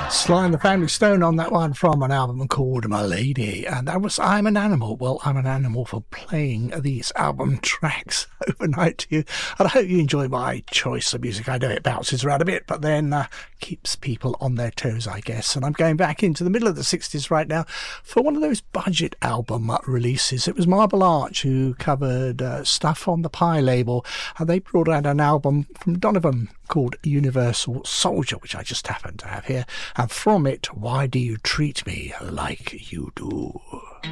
Sly and the Family Stone on that one from an album called My Lady, and that was I'm an Animal. Well, I'm an animal for playing these album tracks overnight to you, and I hope you enjoy my choice of music. I know it bounces around a bit, but then keeps people on their toes, I guess. And I'm going back into the middle of the 60s right now for one of those budget album releases. It was Marble Arch who covered stuff on the Pie label, and they brought out an album from Donovan called Universal Soldier, which I just happen to have here, and from it, Why Do You Treat Me Like You Do?